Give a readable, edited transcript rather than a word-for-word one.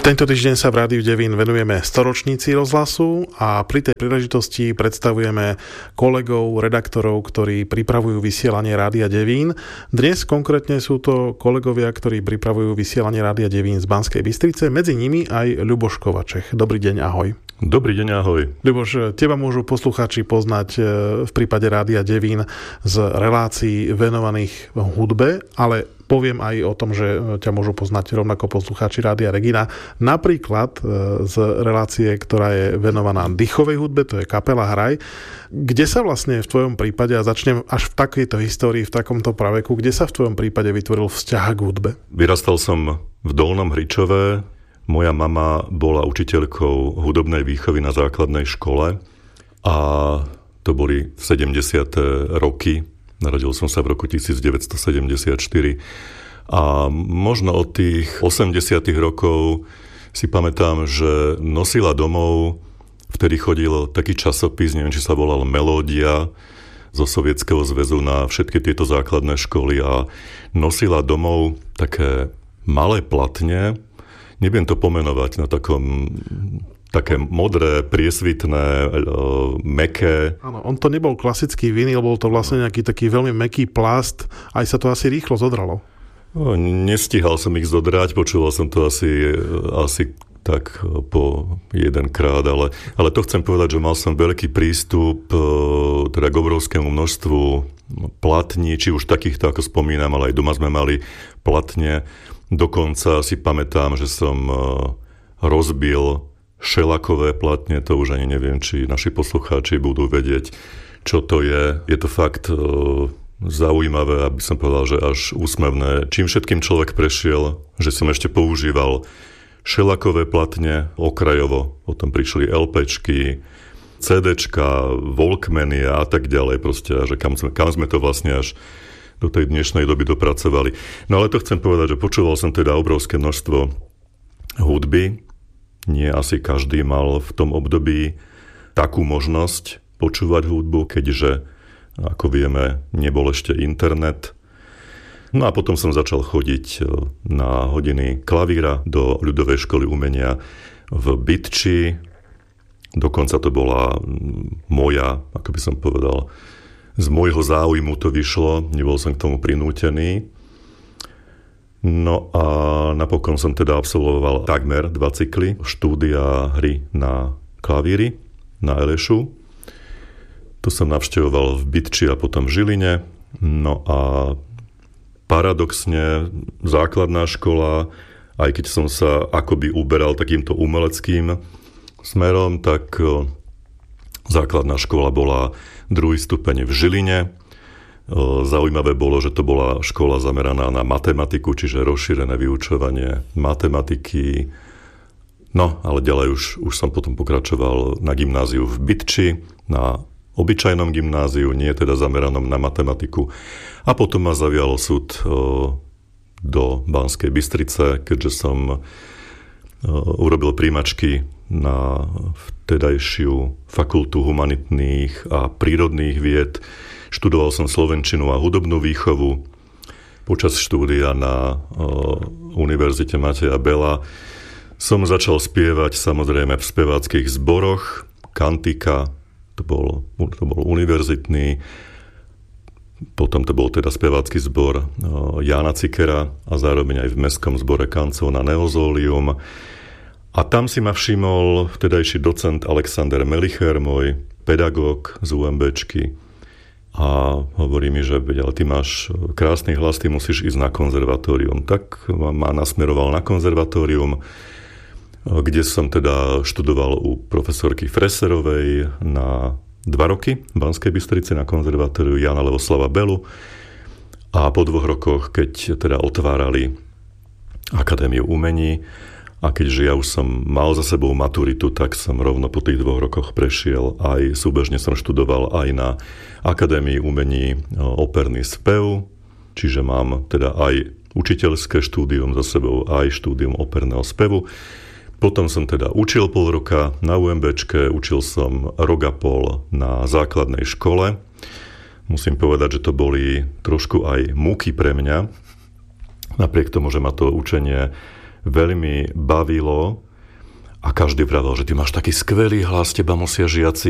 Tento týždeň sa v Rádiu Devín venujeme storočníci rozhlasu a pri tej príležitosti predstavujeme kolegov, redaktorov, ktorí pripravujú vysielanie Rádia Devín. Dnes konkrétne sú to kolegovia, ktorí pripravujú vysielanie Rádia Devín z Banskej Bystrice, medzi nimi aj Ľuboš Kovaček. Dobrý deň, ahoj. Dobrý deň, ahoj. Ľuboš, teba môžu poslucháči poznať v prípade Rádia Devín z relácií venovaných hudbe, ale poviem aj o tom, že ťa môžu poznať rovnako poslucháči Rádia Regina. Napríklad z relácie, ktorá je venovaná dýchovej hudbe, to je kapela Hraj. Kde sa vlastne v tvojom prípade, a začnem až v takejto histórii, v takomto praveku, kde sa v tvojom prípade vytvoril vzťah k hudbe? Vyrastal som v Dolnom Hričove. Moja mama bola učiteľkou hudobnej výchovy na základnej škole a to boli 70. roky. Narodil som sa v roku 1974 a možno od tých 80. rokov si pamätám, že nosila domov, vtedy chodil taký časopis, neviem, či sa volal Melódia, zo Sovietskeho zväzu na všetky tieto základné školy a nosila domov také malé platne, neviem to pomenovať, na také modré, priesvitné, mäkké. Áno, on to nebol klasický vinyl, bol to vlastne nejaký taký veľmi mäkký plast, aj sa to asi rýchlo zodralo. Nestíhal som ich zodrať, počúval som to asi tak po jedenkrát, ale to chcem povedať, že mal som veľký prístup teda k obrovskému množstvu platní, či už takýchto, ako spomínam, ale aj doma sme mali platne. Dokonca si pamätám, že som rozbil šelakové platne, to už ani neviem, či naši poslucháči budú vedieť, čo to je. Je to fakt zaujímavé, aby som povedal, že až úsmevné. Čím všetkým človek prešiel, že som ešte používal šelakové platne okrajovo, potom prišli LPčky, CDčka, Walkmany a tak ďalej, proste, že kam sme to vlastne až do tej dnešnej doby dopracovali. No ale to chcem povedať, že počúval som teda obrovské množstvo hudby. Nie asi každý mal v tom období takú možnosť počúvať hudbu, keďže, ako vieme, nebol ešte internet. No a potom som začal chodiť na hodiny klavíra do ľudovej školy umenia v Bytči. Dokonca to bola moja, ako by som povedal, z môjho záujmu to vyšlo, nebol som k tomu prinútený. No a napokon som teda absolvoval takmer 2 cykly štúdia hry na klavíri, na Elešu. Tu som navštevoval v Bytči a potom v Žiline. No a paradoxne základná škola, aj keď som sa akoby uberal takýmto umeleckým smerom, tak základná škola bola 2. stupeň v Žiline. Zaujímavé bolo, že to bola škola zameraná na matematiku, čiže rozšírené vyučovanie matematiky. No, ale ďalej už som potom pokračoval na gymnáziu v Bytči, na obyčajnom gymnáziu, nie teda zameranom na matematiku. A potom ma zavial osud do Banskej Bystrice, keďže som urobil príjmačky na vtedajšiu fakultu humanitných a prírodných vied. Študoval som slovenčinu a hudobnú výchovu. Počas štúdia na Univerzite Mateja Bela som začal spievať samozrejme v speváckych zboroch. Kantika, to bol univerzitný. Potom to bol teda spevácky zbor Jána Cikera a zároveň aj v mestskom zbore kancov na Neozólium. A tam si ma všimol vtedajší docent Alexander Melicher, môj pedagóg z UMBčky. A hovorí mi, že ale ty máš krásny hlas, ty musíš ísť na konzervatórium. Tak ma nasmeroval na konzervatórium, kde som teda študoval u profesorky Freserovej na 2 roky v Banskej Bystrici na konzervatóriu Jana Levoslava Belu. A po 2 rokoch, keď teda otvárali Akadémiu umení, a keďže ja už som mal za sebou maturitu, tak som rovno po tých 2 rokoch prešiel aj súbežne som študoval aj na Akadémii umení operný spev, čiže mám teda aj učiteľské štúdium za sebou, aj štúdium operného spevu. Potom som teda učil pol roka na UMBčke, učil som rok a pol na základnej škole. Musím povedať, že to boli trošku aj múky pre mňa. Napriek tomu, že ma to učenie veľmi bavilo a každý vravel, že ty máš taký skvelý hlas, teba musia žiaci